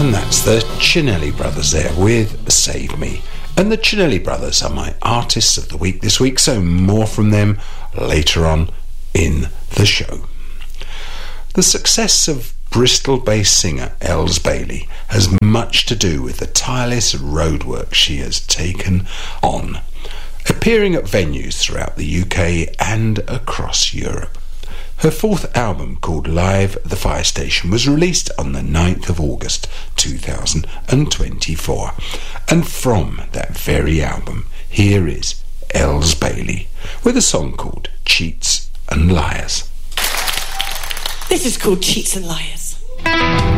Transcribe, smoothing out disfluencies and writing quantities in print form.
And that's the Cinelli Brothers there with Save Me. And the Cinelli Brothers are my artists of the week this week, so more from them later on in the show. The success of Bristol-based singer Els Bailey has much to do with the tireless roadwork she has taken on, appearing at venues throughout the UK and across Europe. Her fourth album, called Live at the Fire Station, was released on the 9th of August 2024. And from that very album, here is Els Bailey with a song called Cheats and Liars. This is called Cheats and Liars.